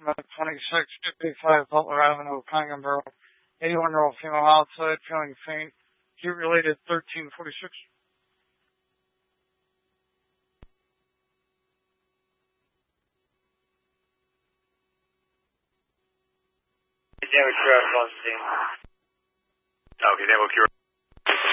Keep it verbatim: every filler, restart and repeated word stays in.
at twenty-six fifty-five Butler Avenue, Conganboro. eighty-one-year-old female outside, feeling faint. Heat related thirteen forty-six. Naval Q R, one scene. Okay, Naval Q R.